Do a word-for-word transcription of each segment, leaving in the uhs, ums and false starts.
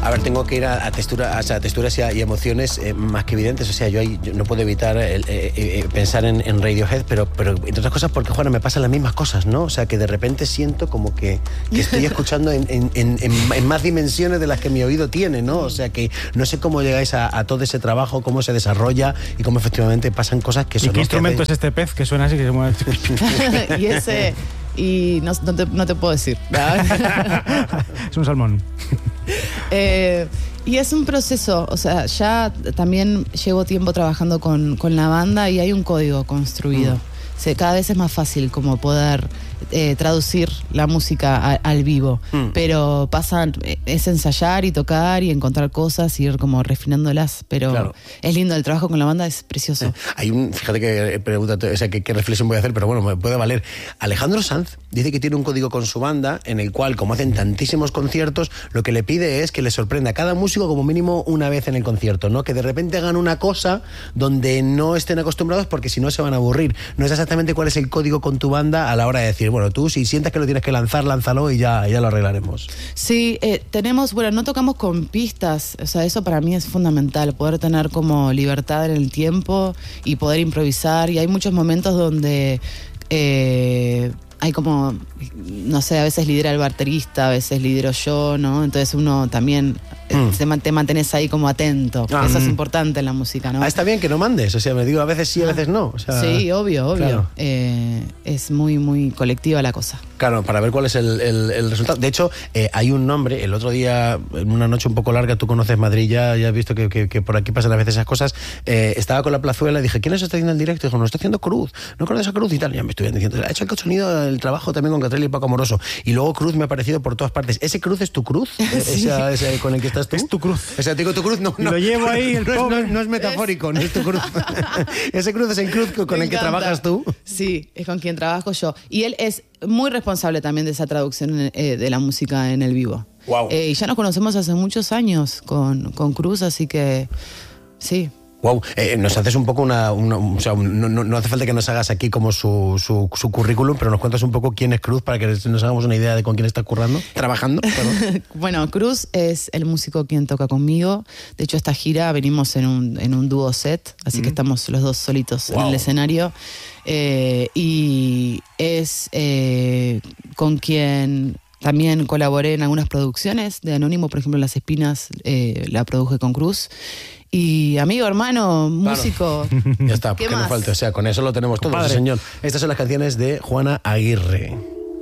A ver, tengo que ir a, a, textura, o sea, a texturas y, a, y emociones eh, más que evidentes. O sea, yo, ahí, yo no puedo evitar eh, eh, eh, pensar en, en Radiohead, pero, pero entre otras cosas porque, Juana, me pasan las mismas cosas, ¿no? O sea, que de repente siento como que, que estoy escuchando en, en, en, en más dimensiones de las que mi oído tiene, ¿no? O sea, que no sé cómo llegáis a, a todo ese trabajo, cómo se desarrolla y cómo efectivamente pasan cosas que son... ¿Y qué instrumento hace... es este pez que suena así, que se mueve? y ese... Y no, no, te, no te puedo decir. Es un salmón. Eh, y es un proceso, o sea, ya también llevo tiempo trabajando con, con la banda y hay un código construido. Mm. O sea, cada vez es más fácil como poder eh, traducir la música a, al vivo, mm. pero pasa, es ensayar y tocar y encontrar cosas y ir como refinándolas, pero claro. Es lindo, el trabajo con la banda es precioso. Eh, hay un, fíjate que pregunta, o sea, ¿qué, qué reflexión voy a hacer? Pero bueno, me puede valer. Alejandro Sanz dice que tiene un código con su banda en el cual, como hacen tantísimos conciertos, lo que le pide es que le sorprenda a cada músico como mínimo una vez en el concierto, ¿no? Que de repente hagan una cosa donde no estén acostumbrados porque si no se van a aburrir. No es exactamente cuál es el código con tu banda a la hora de decir, bueno, tú si sientas que lo tienes que lanzar, lánzalo y ya, ya lo arreglaremos. Sí, eh, tenemos, bueno, no tocamos con pistas, o sea, eso para mí es fundamental, poder tener como libertad en el tiempo y poder improvisar, y hay muchos momentos donde... Eh, hay como, no sé, a veces lidera el baterista, a veces lidero yo, ¿no? Entonces uno también mm. te mantienes ahí como atento. Ah, eso mm. es importante en la música, ¿no? Ah, está bien que no mandes, o sea, me digo a veces sí, a veces no. O sea, sí, obvio, obvio. Claro. Eh, es muy, muy colectiva la cosa. Claro, para ver cuál es el, el, el resultado. De hecho, eh, hay un nombre, el otro día, en una noche un poco larga, tú conoces Madrid, ya, ya has visto que, que, que por aquí pasan a veces esas cosas. Eh, estaba con la Plazuela y dije, ¿quién eso está haciendo el directo? Y dijo, no, está haciendo Cruz. ¿No conoces a Cruz? Y tal. Y ya me estuvieron diciendo, ha hecho el sonido, el trabajo también con Catril y Paco Amoroso. Y luego Cruz me ha aparecido por todas partes. ¿Ese Cruz es tu Cruz? Sí. ¿Esa, esa con el que estás tú? Es tu Cruz. O sea, digo tu Cruz, no, no. Lo llevo ahí, el no, pobre. Es, no, no es metafórico, es... no es tu Cruz. Ese Cruz es el Cruz con me el encanta. Que trabajas tú. Sí, es con quien trabajo yo. Y él es muy responsable también de esa traducción eh, de la música en el vivo. Wow. Eh, y ya nos conocemos hace muchos años con, con Cruz, así que sí. Wow, eh, nos haces un poco una... una o sea, no, no, no hace falta que nos hagas aquí como su, su, su currículum, pero nos cuentas un poco quién es Cruz para que nos hagamos una idea de con quién estás currando, trabajando. Bueno, Cruz es el músico quien toca conmigo. De hecho, esta gira venimos en un, en un dúo set, así mm. que estamos los dos solitos wow. en el escenario. Eh, y es eh, con quien... También colaboré en algunas producciones de Anónimo, por ejemplo, Las Espinas eh, la produje con Cruz. Y amigo, hermano, músico. Claro. Ya está, que no falte. O sea, con eso lo tenemos todo, sí, señor. Estas son las canciones de Juana Aguirre.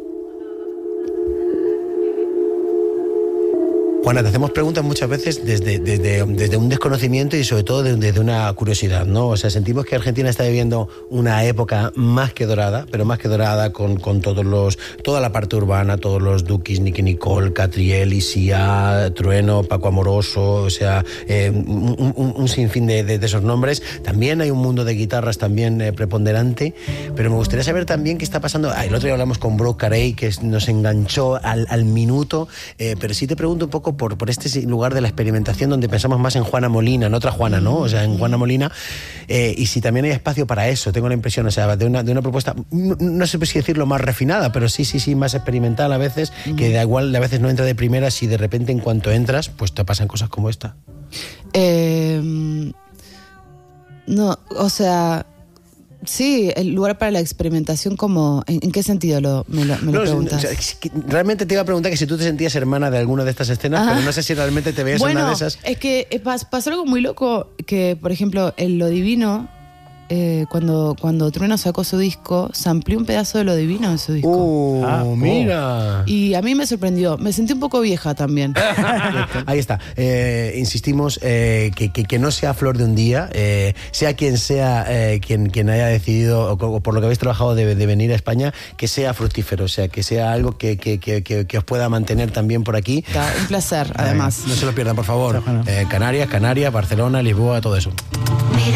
Juana, te hacemos preguntas muchas veces desde, desde, desde un desconocimiento y sobre todo desde, desde una curiosidad, ¿no? O sea, sentimos que Argentina está viviendo una época más que dorada, pero más que dorada con, con todos los, toda la parte urbana, todos los Dukis, Nicky Nicole, Catriel, Isia, Trueno, Paco Amoroso, o sea, eh, un, un, un sinfín de, de, de esos nombres. También hay un mundo de guitarras también eh, preponderante, pero me gustaría saber también qué está pasando. Ah, el otro día hablamos con Brooke Carey, que nos enganchó al, al minuto, eh, pero sí te pregunto un poco Por, por este lugar de la experimentación donde pensamos más en Juana Molina, en otra Juana, ¿no? O sea, en Juana Molina, eh, y si también hay espacio para eso, tengo la impresión, o sea, de una, de una propuesta, no, no sé si decirlo más refinada, pero sí, sí, sí, más experimental a veces, mm. que da igual, a veces no entra de primeras y de repente en cuanto entras, pues te pasan cosas como esta. Eh, no, o sea... Sí, el lugar para la experimentación, como ¿en, en qué sentido lo, me lo, me lo no, preguntas? O sea, realmente te iba a preguntar que si tú te sentías hermana de alguna de estas escenas, Ajá. pero no sé si realmente te veías bueno, en una de esas. Es que pasó algo muy loco, que por ejemplo, en Lo Divino, eh, cuando, cuando Trueno sacó su disco, sampleó un pedazo de Lo Divino en su disco. ¡Oh, ah, mira! Y a mí me sorprendió, me sentí un poco vieja también. Ahí está, eh, insistimos, eh, que, que, que no sea flor de un día, eh, sea quien sea eh, quien, quien haya decidido, o, o por lo que habéis trabajado de, de venir a España, que sea fructífero, o sea, que sea algo que, que, que, que, que os pueda mantener también por aquí. Un placer, además. No se lo pierdan, por favor. Eh, Canarias, Canarias, Barcelona, Lisboa, todo eso.